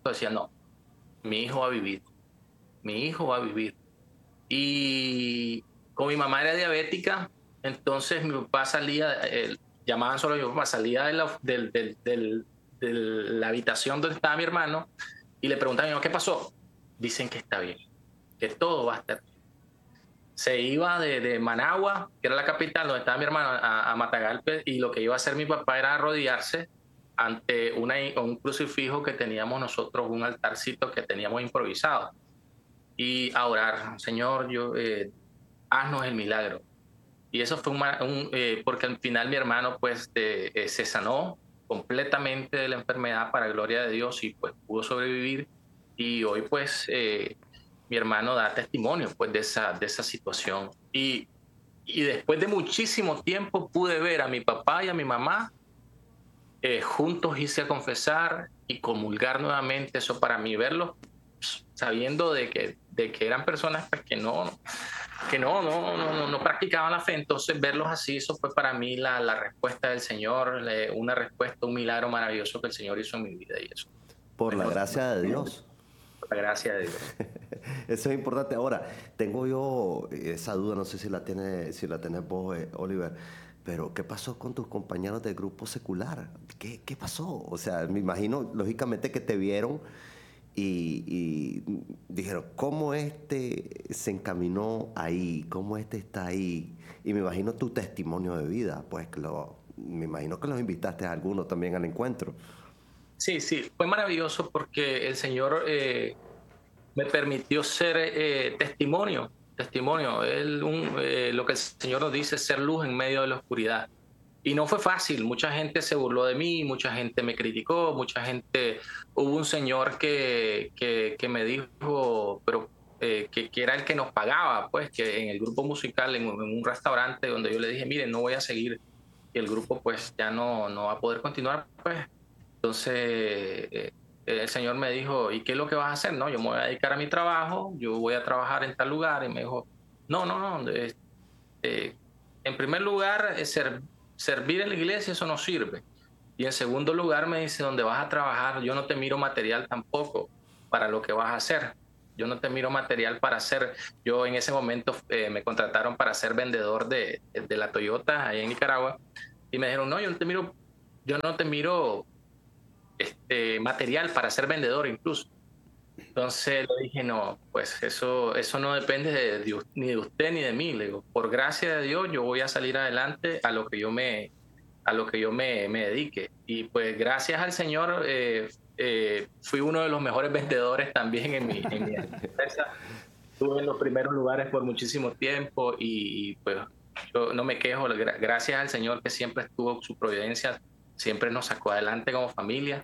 momento decía, no, mi hijo va a vivir, mi hijo va a vivir. Y como mi mamá era diabética, entonces mi papá salía, llamaban solo a mi papá, salía de la habitación donde estaba mi hermano y le preguntaban a mi mamá, ¿qué pasó? Dicen que está bien, que todo va a estar bien. Se iba de Managua, que era la capital donde estaba mi hermano, a Matagalpa, y lo que iba a hacer mi papá era arrodillarse ante un crucifijo que teníamos nosotros, un altarcito que teníamos improvisado, y a orar, Señor, haznos el milagro. Y eso fue porque al final mi hermano pues se sanó completamente de la enfermedad para gloria de Dios y pues pudo sobrevivir. Y hoy pues mi hermano da testimonio pues de esa situación. Y después de muchísimo tiempo pude ver a mi papá y a mi mamá juntos, irse a confesar y comulgar nuevamente. Eso para mí, verlos sabiendo de que eran personas pues, no practicaban la fe. Entonces verlos así, eso fue para mí la respuesta del Señor, una respuesta, un milagro maravilloso que el Señor hizo en mi vida. Y eso, Por la bueno, gracia de Dios. por la gracia de Dios. Eso es importante. Ahora, tengo yo esa duda, no sé si la tenés vos, Oliver, pero ¿qué pasó con tus compañeros del grupo secular? ¿Qué pasó? O sea, me imagino, lógicamente, que te vieron y dijeron, ¿cómo este se encaminó ahí? ¿Cómo este está ahí? Y me imagino tu testimonio de vida, pues me imagino que los invitaste a alguno también al encuentro. Sí, sí, fue maravilloso porque el Señor me permitió ser testimonio, testimonio. Lo que el Señor nos dice, ser luz en medio de la oscuridad. Y no fue fácil, mucha gente se burló de mí, mucha gente me criticó, mucha gente, hubo un señor que me dijo, pero que era el que nos pagaba, pues que en el grupo musical, en un restaurante donde yo le dije, mire, no voy a seguir, y el grupo pues ya no va a poder continuar, pues entonces el señor me dijo, ¿y qué es lo que vas a hacer? No, yo me voy a dedicar a mi trabajo, yo voy a trabajar en tal lugar, y me dijo, no, eh, en primer lugar, servir en la iglesia, eso no sirve. Y en segundo lugar, me dice, donde vas a trabajar, yo no te miro material tampoco para lo que vas a hacer. Yo no te miro material para hacer. Yo en ese momento me contrataron para ser vendedor de la Toyota ahí en Nicaragua. Y me dijeron, no, yo no te miro material para ser vendedor incluso. Entonces le dije, no, pues eso no depende ni de usted ni de mí. Le digo, por gracia de Dios, yo voy a salir adelante a lo que yo me dedique. Y pues gracias al Señor, fui uno de los mejores vendedores también en mi empresa. Estuve en los primeros lugares por muchísimo tiempo y pues yo no me quejo. Gracias al Señor que siempre estuvo su providencia, siempre nos sacó adelante como familia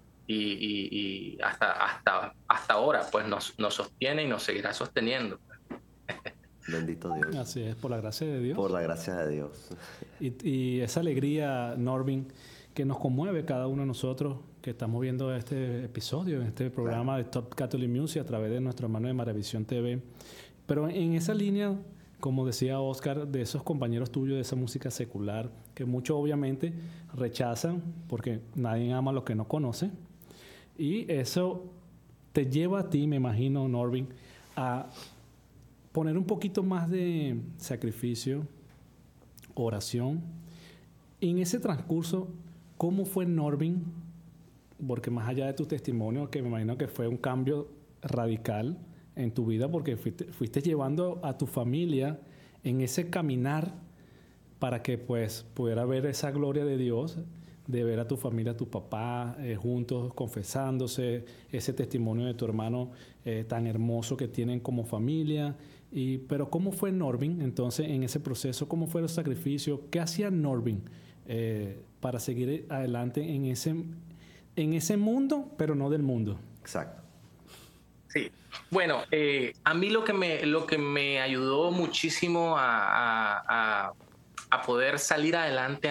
y hasta ahora pues nos sostiene y nos seguirá sosteniendo. Bendito Dios. Así es, por la gracia de Por Dios. la gracia de Dios. Y esa alegría, Norvin, que nos conmueve cada uno de nosotros que estamos viendo este episodio, este programa de Top Catholic Music a través de nuestro hermano de Maravisión TV. Pero en esa línea, como decía Oscar, de esos compañeros tuyos de esa música secular, que muchos obviamente rechazan porque nadie ama lo que no conoce. Y eso te lleva a ti, me imagino, Norvin, a poner un poquito más de sacrificio, oración. En ese transcurso, ¿cómo fue Norvin? Porque más allá de tu testimonio, que me imagino que fue un cambio radical en tu vida, porque fuiste llevando a tu familia en ese caminar para que pues pudiera ver esa gloria de Dios, de ver a tu familia, a tu papá, juntos confesándose, ese testimonio de tu hermano tan hermoso que tienen como familia. Pero ¿cómo fue Norvin entonces en ese proceso? ¿Cómo fue el sacrificio? ¿Qué hacía Norvin para seguir adelante en ese mundo, pero no del mundo? Exacto. Sí, bueno, a mí lo que me ayudó muchísimo a poder salir adelante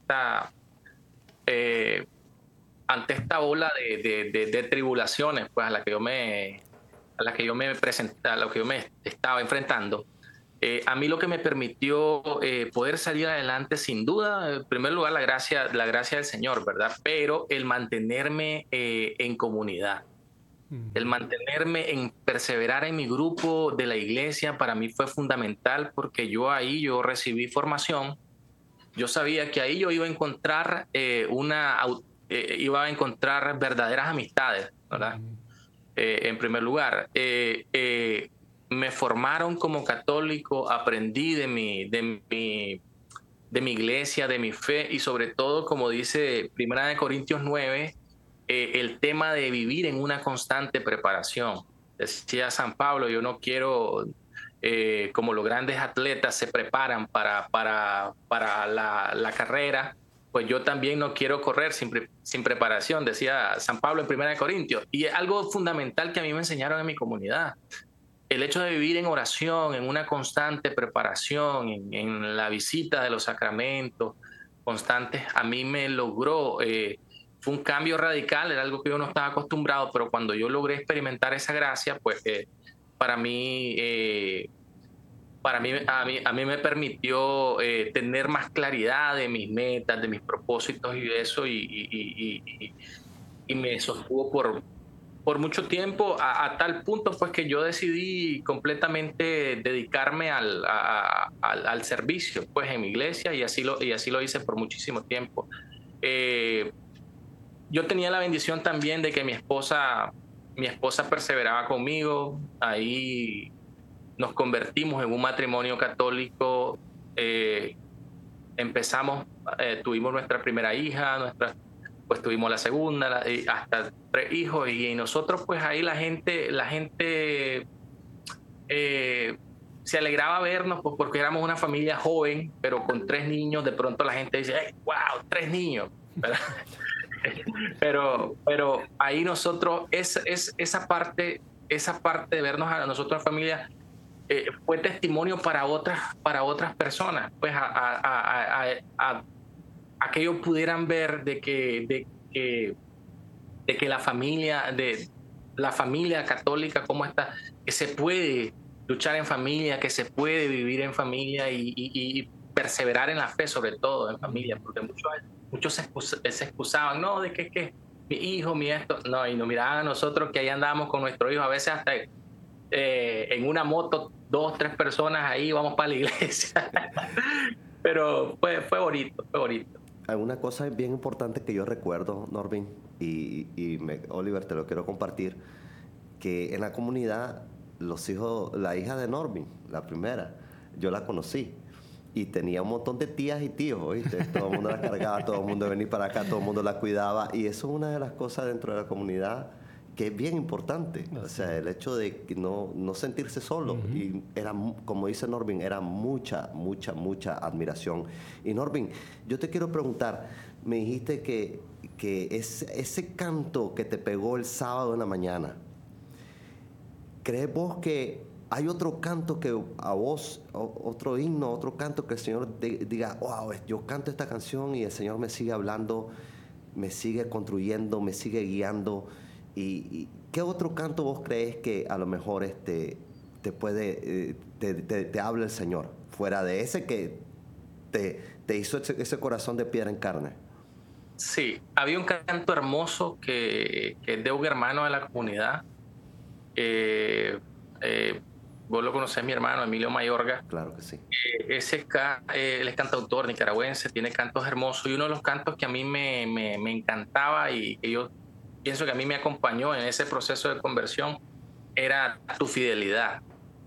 eh, ante esta ola de tribulaciones pues, a la que yo me presenté, a lo que yo me estaba enfrentando. A mí lo que me permitió poder salir adelante, sin duda, en primer lugar, la gracia del Señor, ¿verdad? Pero el mantenerme en comunidad. El mantenerme en perseverar en mi grupo de la iglesia para mí fue fundamental porque yo recibí formación. Yo sabía que ahí yo iba a encontrar iba a encontrar verdaderas amistades, ¿verdad? En primer lugar, me formaron como católico, aprendí de mi iglesia, de mi fe y sobre todo, como dice Primera de Corintios 9, el tema de vivir en una constante preparación. Decía San Pablo, yo no quiero, como los grandes atletas se preparan para la carrera, pues yo también no quiero correr sin preparación, decía San Pablo en Primera de Corintios. Y es algo fundamental que a mí me enseñaron en mi comunidad. El hecho de vivir en oración, en una constante preparación, en la visita de los sacramentos constantes, a mí me logró, fue un cambio radical, era algo que yo no estaba acostumbrado, pero cuando yo logré experimentar esa gracia, pues para mí, a mí me permitió tener más claridad de mis metas, de mis propósitos y eso, y me sostuvo por mucho tiempo, a tal punto pues que yo decidí completamente dedicarme al servicio pues en mi iglesia y así lo hice por muchísimo tiempo. Eh, yo tenía la bendición también de que mi esposa perseveraba conmigo, ahí nos convertimos en un matrimonio católico, eh, empezamos, tuvimos nuestra primera hija, pues tuvimos la segunda, hasta 3 hijos, y nosotros pues ahí la gente se alegraba vernos pues, porque éramos una familia joven, pero con 3 niños, de pronto la gente dice, hey, wow, 3 niños. Pero ahí nosotros, esa parte de vernos a nosotros en familia, fue testimonio para otras personas, pues a que ellos pudieran ver de que la familia católica, cómo está, que se puede luchar en familia, que se puede vivir en familia y perseverar en la fe, sobre todo en familia, porque muchos se excusaban, no, de que mi hijo, mi esto, no, y nos miraban a nosotros que ahí andábamos con nuestro hijo, a veces hasta en una moto, 2, 3 personas ahí, vamos para la iglesia. Pero fue bonito, fue bonito. Alguna cosa bien importante que yo recuerdo, Norvin, Oliver, te lo quiero compartir, que en la comunidad, la hija de Norvin, la primera, yo la conocí. Y tenía un montón de tías y tíos, ¿oíste? Todo el mundo la cargaba, todo el mundo venía para acá, todo el mundo la cuidaba. Y eso es una de las cosas dentro de la comunidad que es bien importante. O sea, el hecho de no sentirse solo. Y era, como dice Norvin, era mucha admiración. Y Norvin, yo te quiero preguntar, me dijiste que ese canto que te pegó el sábado en la mañana, ¿crees vos que hay otro canto que a vos, otro himno, otro canto que el Señor diga, wow, yo canto esta canción y el Señor me sigue hablando, me sigue construyendo, me sigue guiando? ¿Y qué otro canto vos crees que a lo mejor te puede, te habla el Señor? Fuera de ese que te hizo ese corazón de piedra en carne. Sí, había un canto hermoso que es de un hermano de la comunidad. Eh, eh, vos lo conocés, mi hermano Emilio Mayorga. Claro que sí. Él es cantautor nicaragüense, tiene cantos hermosos, y uno de los cantos que a mí me encantaba y que yo pienso que a mí me acompañó en ese proceso de conversión era Tu Fidelidad.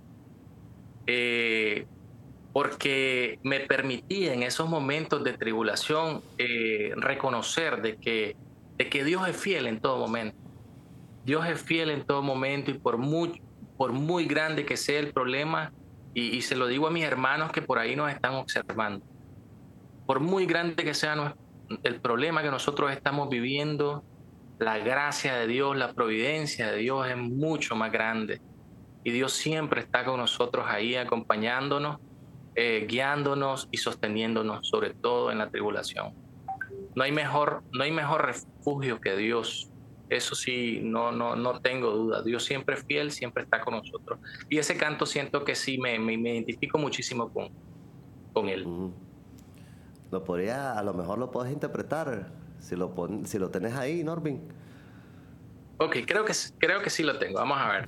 Porque me permitía en esos momentos de tribulación reconocer de que Dios es fiel en todo momento. Dios es fiel en todo momento, y por muy grande que sea el problema, y se lo digo a mis hermanos que por ahí nos están observando, por muy grande que sea el problema que nosotros estamos viviendo, la gracia de Dios, la providencia de Dios es mucho más grande. Y Dios siempre está con nosotros ahí acompañándonos, guiándonos y sosteniéndonos, sobre todo en la tribulación. No hay mejor refugio que Dios. Eso sí, no tengo duda. Dios siempre es fiel, siempre está con nosotros. Y ese canto siento que sí me identifico muchísimo con él. A lo mejor lo puedes interpretar, si lo tenés ahí, Norvin. Ok, creo que sí lo tengo. Vamos a ver.